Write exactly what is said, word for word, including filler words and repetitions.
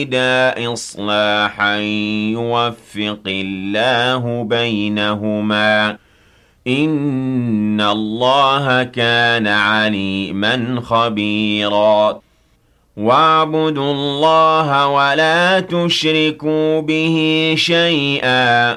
يريدا إصلاحا يوفق الله بينهما إن الله كان عليما خبيرا واعبدوا الله ولا تشركوا به شيئا